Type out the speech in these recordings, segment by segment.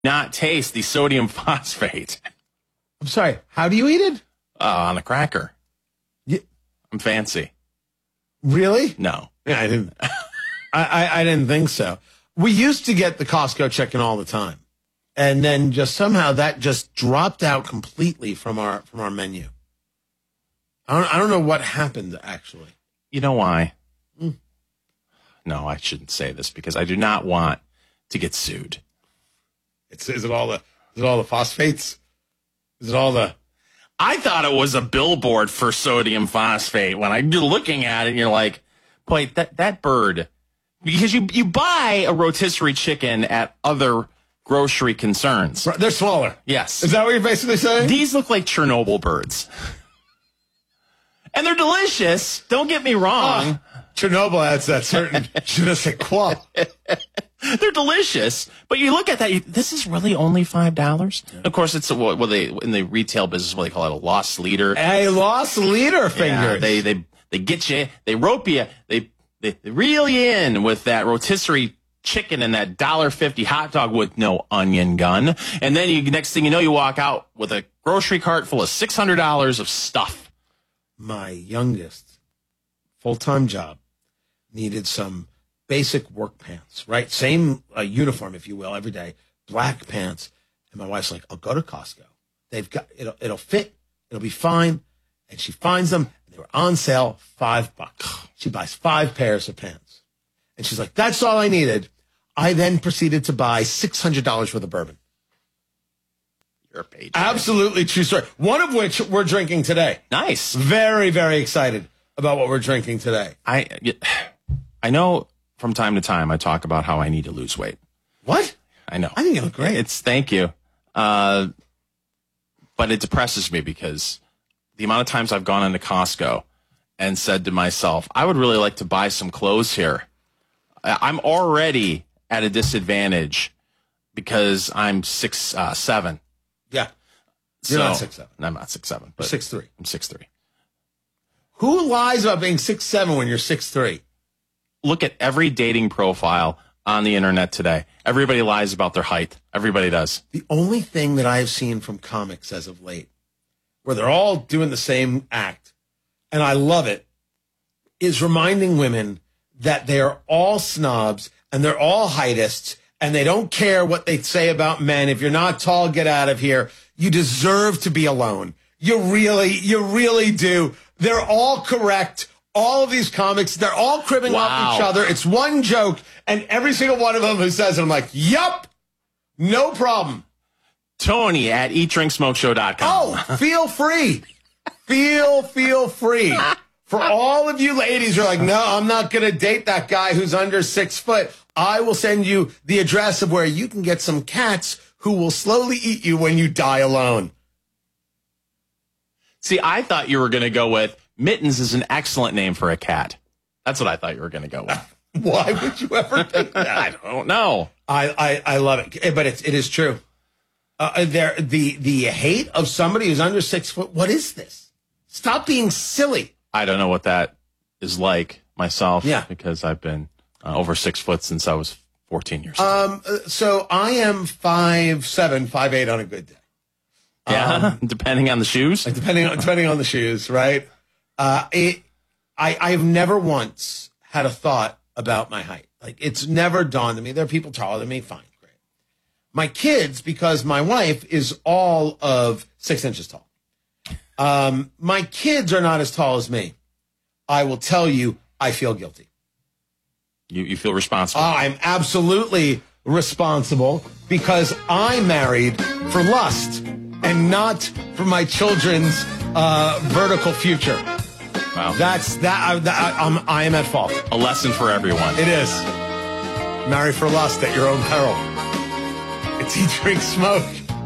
not taste the sodium phosphate. I'm sorry. How do you eat it? On a cracker. I'm fancy. Really? No. Yeah, I didn't. I didn't think so. We used to get the Costco chicken all the time, and then just somehow that just dropped out completely from our menu. I don't know what happened actually. You know why? No, I shouldn't say this because I do not want to get sued. Is it all the phosphates? Is it all the? I thought it was a billboard for sodium phosphate. When you're looking at it, you're like, boy, that bird. Because you buy a rotisserie chicken at other grocery concerns. They're smaller. Yes. Is that what you're basically saying? These look like Chernobyl birds. And they're delicious. Don't get me wrong. Chernobyl adds that certain je ne sais quoi. They're delicious, but you look at that. This is really only $5. Yeah. Of course, it's what they in the retail business. What they call it, a loss leader. A loss leader finger. Yeah, they get you. They rope you. They reel you in with that rotisserie chicken and that $1.50 hot dog with no onion gun, and then next thing you know, you walk out with a grocery cart full of $600 of stuff. My youngest full-time job needed some basic work pants, right? Same uniform, if you will, every day, black pants. And my wife's like, I'll go to Costco. They've got, it'll fit. It'll be fine. And she finds them. And they were on sale, $5. She buys 5 pairs of pants. And she's like, that's all I needed. I then proceeded to buy $600 worth of bourbon. You're a page. Absolutely true story. One of which we're drinking today. Nice. Very, very excited about what we're drinking today. I know from time to time I talk about how I need to lose weight. What? I know. I think you look great. Thank you. But it depresses me because the amount of times I've gone into Costco and said to myself, I would really like to buy some clothes here. I'm already at a disadvantage because I'm 6'7". Yeah. You're not 6'7". I'm not 6'7", but 6'3". I'm 6'3". Who lies about being 6'7" when you're 6'3"? Look at every dating profile on the internet today. Everybody lies about their height. Everybody does. The only thing that I have seen from comics as of late, where they're all doing the same act, and I love it, is reminding women that they are all snobs and they're all heightists and they don't care what they say about men. If you're not tall, get out of here. You deserve to be alone. You really do. They're all correct. All of these comics, they're all cribbing off each other. It's one joke, and every single one of them who says it, I'm like, yup, no problem. Tony at eatdrinksmokeshow.com. Oh, feel free. Feel free. For all of you ladies who are like, no, I'm not going to date that guy who's under 6 foot. I will send you the address of where you can get some cats who will slowly eat you when you die alone. See, I thought you were going to go with Mittens is an excellent name for a cat. That's what I thought you were going to go with. Why would you ever think that? I don't know. I love it, but it is true. The hate of somebody who's under 6 foot. What is this? Stop being silly. I don't know what that is like myself. Yeah. Because I've been over 6 foot since I was 14 years old. So I am 5'7", 5'8" on a good day. Yeah, depending on the shoes. Depending on the shoes, right? I've never once had a thought about my height. Like, it's never dawned on me. There are people taller than me. Fine, great. My kids, because my wife is all of 6 inches tall. My kids are not as tall as me. I will tell you, I feel guilty. You feel responsible. I'm absolutely responsible because I married for lust and not for my children's vertical future. Wow. I am at fault. A lesson for everyone. It is. Marry for lust at your own peril. It's Eat, Drink, Smoke.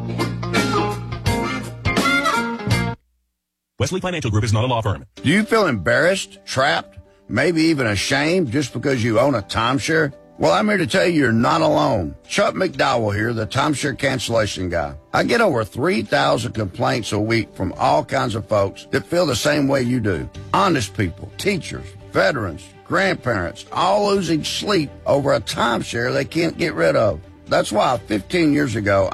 Wesley Financial Group is not a law firm. Do you feel embarrassed, trapped, maybe even ashamed just because you own a timeshare? Well, I'm here to tell you you're not alone. Chuck McDowell here, the timeshare cancellation guy. I get over 3,000 complaints a week from all kinds of folks that feel the same way you do. Honest people, teachers, veterans, grandparents, all losing sleep over a timeshare they can't get rid of. That's why 15 years ago,